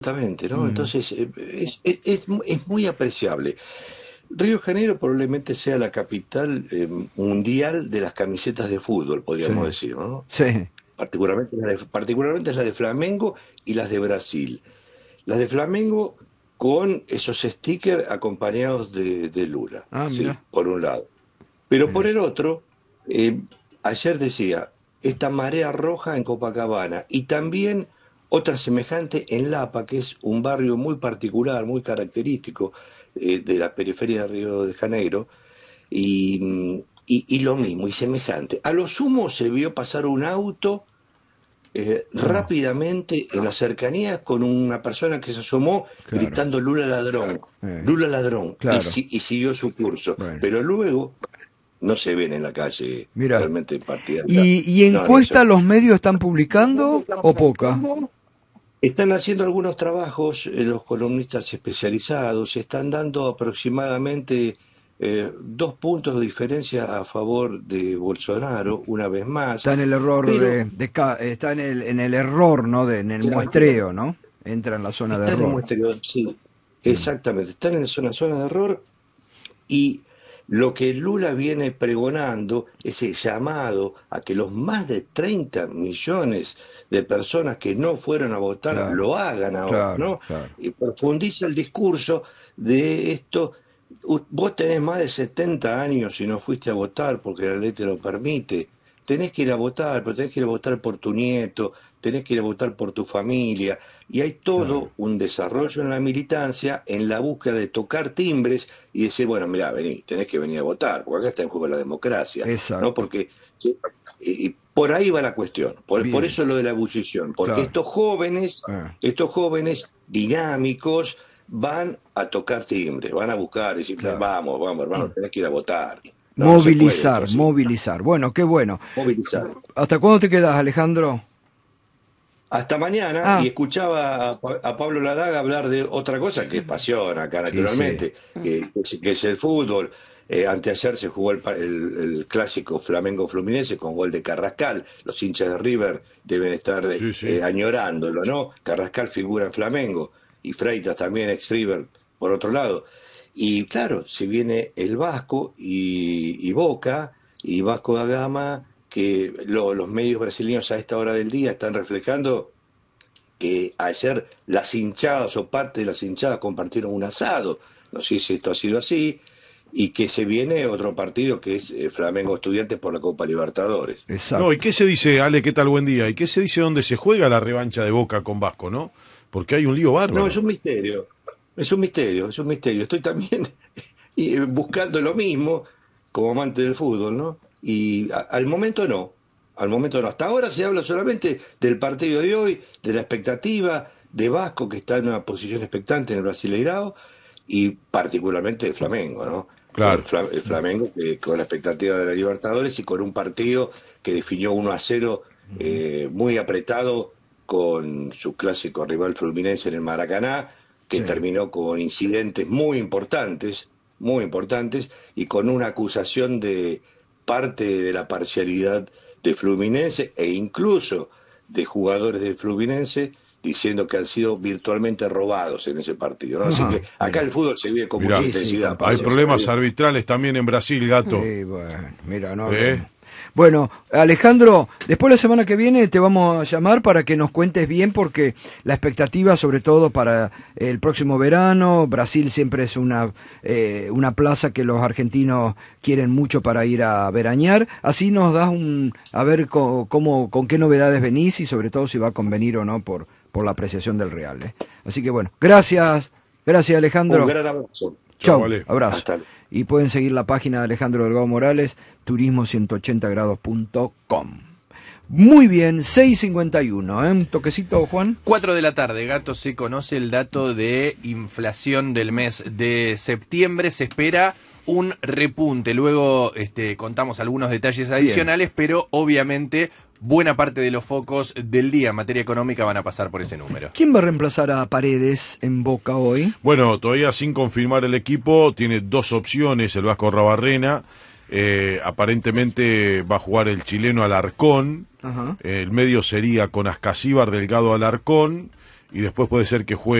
Exactamente, ¿no? Mm, Entonces, es muy apreciable. Río de Janeiro probablemente sea la capital mundial de las camisetas de fútbol, sí, podríamos decir, ¿no? sí. Particularmente las de Flamengo y las de Brasil. Las de Flamengo con esos stickers acompañados de Lula, Ah, sí, mira, por un lado. Pero por mira. el otro, ayer decía, esta marea roja en Copacabana y también otra semejante en Lapa, que es un barrio muy particular, muy característico de la periferia de Río de Janeiro, y lo mismo, y semejante. A lo sumo se vio pasar un auto Ah, rápidamente en las cercanías con una persona que se asomó claro, gritando eh, Lula ladrón, claro. y siguió su curso. Bueno, Pero luego no se ven en la calle mira. realmente partidarias. Y No, no se encuesta ven. los medios están publicando o poca? Están haciendo algunos trabajos, los columnistas especializados, están dando aproximadamente 2 puntos de diferencia a favor de Bolsonaro, una vez más, Está en el error pero está en el error, ¿no? En el muestreo, ¿no? Entra en la zona de están en error. muestreo, sí, Mm, exactamente, están en zona de error. Y lo que Lula viene pregonando, ese llamado a que los más de 30 millones de personas que no fueron a votar claro, lo hagan ahora, claro, ¿no? claro. Y profundiza el discurso de esto. Vos tenés más de 70 años y no fuiste a votar porque la ley te lo permite. Tenés que ir a votar, pero tenés que ir a votar por tu nieto, tenés que ir a votar por tu familia. Y hay Claro, todo un desarrollo en la militancia en la búsqueda de tocar timbres y decir, bueno, mira, vení, tenés que venir a votar, porque acá está en juego la democracia, ¿no? exacto. Porque sí, y por ahí va la cuestión, por Bien, eso lo de la ebullición, porque claro. Eh. estos jóvenes dinámicos van a tocar timbres, van a buscar, y decir, Claro. vamos, vamos, hermano, tenés que ir a votar. No, no se puede esto Movilizar, así. movilizar. Bueno, qué bueno. Movilizar. ¿Hasta cuándo te quedas, Alejandro? Hasta mañana, y Ah, escuchaba a Pablo Ladaga hablar de otra cosa que es pasión acá, y sí. naturalmente, que es el fútbol. Anteayer se jugó el clásico Flamengo-Fluminense con gol de Carrascal. Los hinchas de River deben estar Sí, sí. añorándolo, ¿no? Carrascal figura en Flamengo y Freitas también, ex-River, por otro lado. Y claro, se viene el Vasco y Boca y Vasco da Gama, que los medios brasileños a esta hora del día están reflejando que ayer las hinchadas o parte de las hinchadas compartieron un asado, no sé si esto ha sido así, y que se viene otro partido que es Flamengo Estudiantes por la Copa Libertadores. No, ¿y Exacto. qué se dice, Ale, qué tal, buen día? ¿Y qué se dice dónde se juega la revancha de Boca con Vasco, no? Porque hay un lío No, es bárbaro. un misterio, es un misterio, es un misterio. Estoy también buscando lo mismo como amante del fútbol, ¿no? Y al momento no, al momento no. Hasta ahora se habla solamente del partido de hoy, de la expectativa de Vasco, que está en una posición expectante en el Brasileirao, y particularmente de Flamengo, ¿no? Claro. El Flamengo que con la expectativa de la Libertadores y con un partido que definió 1-0 muy apretado con su clásico rival Fluminense en el Maracaná, que Sí. terminó con incidentes muy importantes, y con una acusación de parte de la parcialidad de Fluminense e incluso de jugadores de Fluminense diciendo que han sido virtualmente robados en ese partido, ¿no? Así que Ajá, acá mira. el fútbol se vive con mucha Mirá, Y sí, con intensidad, hay Pablo. pasión. problemas arbitrales también en Brasil, gato. Y bueno, mira, no ¿Eh? hablemos. Bueno, Alejandro, después la semana que viene te vamos a llamar para que nos cuentes bien, porque la expectativa, sobre todo para el próximo verano, Brasil siempre es una plaza que los argentinos quieren mucho para ir a veranear. Así nos das a ver con qué novedades venís y sobre todo si va a convenir o no por la apreciación del Real. Así que bueno, gracias Un Alejandro. gran abrazo. Chau, Chau, Ale. abrazo. Hasta luego. Y pueden seguir la página de Alejandro Delgado Morales, turismo180grados.com. Muy bien, 6:51, ¿eh? Un toquecito, Juan. 4 de la tarde, Gato, se conoce el dato de inflación del mes de septiembre. Se espera un repunte. Luego contamos algunos detalles Bien. adicionales, pero obviamente buena parte de los focos del día en materia económica van a pasar por ese número. ¿Quién va a reemplazar a Paredes en Boca hoy? Bueno, todavía sin confirmar el equipo, tiene dos opciones el Vasco Rabarrena. Aparentemente va a jugar el chileno Alarcón. Ajá. El medio sería con Ascasíbar, Delgado, Alarcón. y después puede ser que juegue